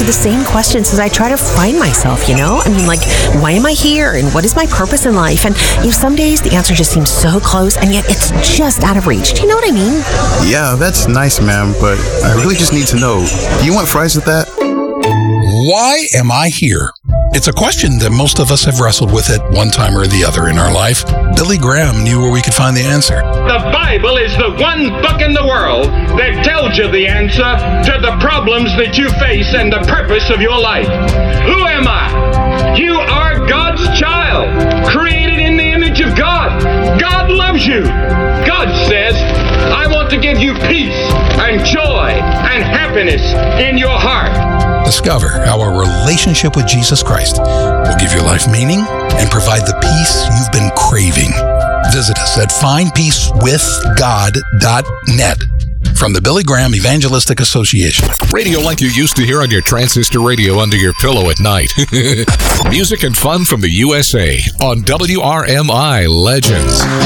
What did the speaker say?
to the same questions as I try to find myself, you know? I mean, like, why am I here? And what is my purpose in life? And some days the answer just seems so close, and yet it's just out of reach. Do you know what I mean? Yeah, that's nice, ma'am, but I really just need to know, do you want fries with that? Why am I here? It's a question that most of us have wrestled with at one time or the other in our life. Billy Graham knew where we could find the answer. The Bible is the one book in the world that tells you the answer to the problems that you face and the purpose of your life. Who am I? You are God's child, created in the image of God. God loves you. God says, I want to give you peace and joy and happiness in your heart. Discover how a relationship with Jesus Christ will give your life meaning and provide the peace you've been craving. Visit us at findpeacewithgod.net. From the Billy Graham Evangelistic Association. Radio like you used to hear on your transistor radio under your pillow at night. Music and fun from the USA on WRMI Legends.